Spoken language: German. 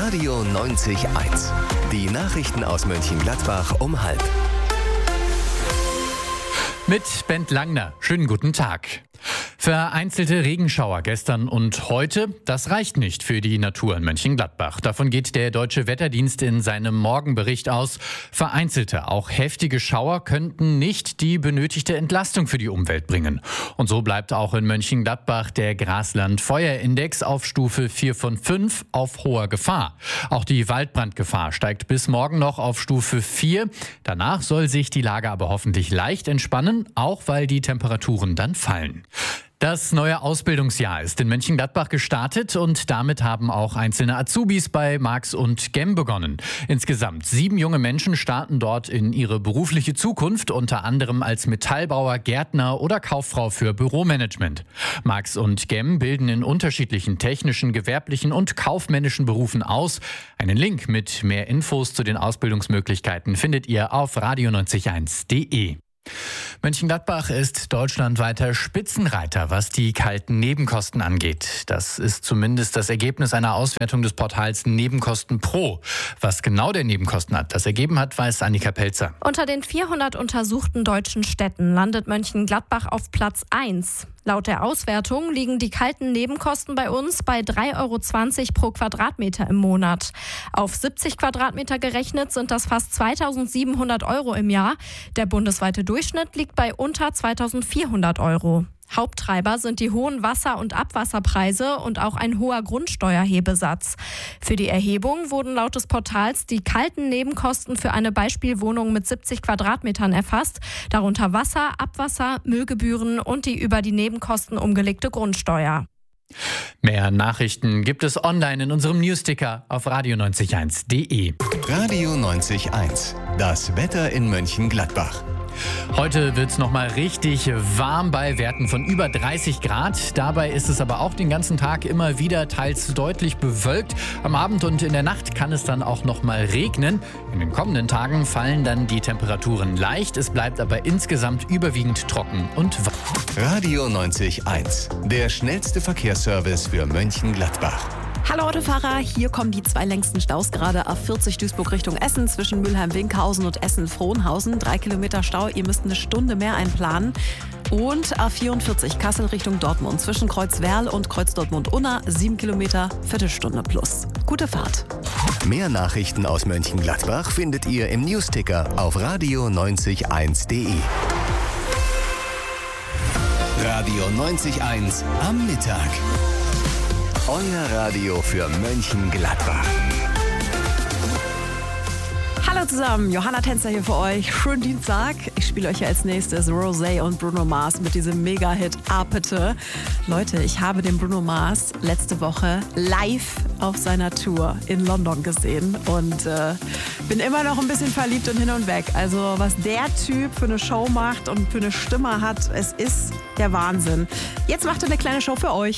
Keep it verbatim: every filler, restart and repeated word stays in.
Radio neunzig Komma eins. Die Nachrichten aus Mönchengladbach um halb. Mit Bent Langner. Schönen guten Tag. Vereinzelte Regenschauer gestern und heute, das reicht nicht für die Natur in Mönchengladbach. Davon geht der Deutsche Wetterdienst in seinem Morgenbericht aus. Vereinzelte, auch heftige Schauer könnten nicht die benötigte Entlastung für die Umwelt bringen. Und so bleibt auch in Mönchengladbach der Grasland-Feuerindex auf Stufe vier von fünf auf hoher Gefahr. Auch die Waldbrandgefahr steigt bis morgen noch auf Stufe vier. Danach soll sich die Lage aber hoffentlich leicht entspannen, auch weil die Temperaturen dann fallen. Das neue Ausbildungsjahr ist in Mönchengladbach gestartet und damit haben auch einzelne Azubis bei Marx und Gemm begonnen. Insgesamt sieben junge Menschen starten dort in ihre berufliche Zukunft, unter anderem als Metallbauer, Gärtner oder Kauffrau für Büromanagement. Marx und Gemm bilden in unterschiedlichen technischen, gewerblichen und kaufmännischen Berufen aus. Einen Link mit mehr Infos zu den Ausbildungsmöglichkeiten findet ihr auf radio neunzig Komma eins punkt de. Mönchengladbach ist deutschlandweiter Spitzenreiter, was die kalten Nebenkosten angeht. Das ist zumindest das Ergebnis einer Auswertung des Portals Nebenkosten Pro. Was genau der Nebenkostenat das ergeben hat, weiß Annika Pelzer. Unter den vierhundert untersuchten deutschen Städten landet Mönchengladbach auf Platz eins. Laut der Auswertung liegen die kalten Nebenkosten bei uns bei drei Euro zwanzig pro Quadratmeter im Monat. Auf siebzig Quadratmeter gerechnet sind das fast zweitausendsiebenhundert Euro im Jahr. Der bundesweite Durchschnitt liegt bei unter zweitausendvierhundert Euro. Haupttreiber sind die hohen Wasser- und Abwasserpreise und auch ein hoher Grundsteuerhebesatz. Für die Erhebung wurden laut des Portals die kalten Nebenkosten für eine Beispielwohnung mit siebzig Quadratmetern erfasst, darunter Wasser, Abwasser, Müllgebühren und die über die Nebenkosten umgelegte Grundsteuer. Mehr Nachrichten gibt es online in unserem Newsticker auf radio neunzig Komma eins punkt de. Radio neunzig Komma eins. Das Wetter in Mönchengladbach. Heute wird es nochmal richtig warm bei Werten von über dreißig Grad. Dabei ist es aber auch den ganzen Tag immer wieder teils deutlich bewölkt. Am Abend und in der Nacht kann es dann auch nochmal regnen. In den kommenden Tagen fallen dann die Temperaturen leicht. Es bleibt aber insgesamt überwiegend trocken und warm. Radio neunzig Komma eins. Der schnellste Verkehrsservice für Mönchengladbach. Hallo Autofahrer, hier kommen die zwei längsten Staus gerade. A vierzig Duisburg Richtung Essen zwischen Mülheim-Winkhausen und Essen-Frohnhausen. Drei Kilometer Stau, ihr müsst eine Stunde mehr einplanen. Und A vierundvierzig Kassel Richtung Dortmund zwischen Kreuzwerl und Kreuz-Dortmund-Unna. Sieben Kilometer, Viertelstunde plus. Gute Fahrt. Mehr Nachrichten aus Mönchengladbach findet ihr im Newsticker auf radio neunzig Komma eins punkt de. Radio neunzig Komma eins am Mittag. Euer Radio für Mönchengladbach. Hallo zusammen, Johanna Tänzer hier für euch. Schönen Dienstag. Ich spiele euch hier als nächstes Rosé und Bruno Mars mit diesem Mega-Hit Apete. Leute, ich habe den Bruno Mars letzte Woche live auf seiner Tour in London gesehen und äh, bin immer noch ein bisschen verliebt und hin und weg. Also was der Typ für eine Show macht und für eine Stimme hat, es ist der Wahnsinn. Jetzt macht er eine kleine Show für euch.